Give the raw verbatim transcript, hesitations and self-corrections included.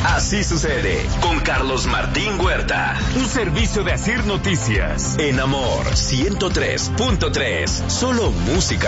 Así sucede con Carlos Martín Huerta. Un servicio de Asir Noticias. En Amor ciento tres punto tres. Solo música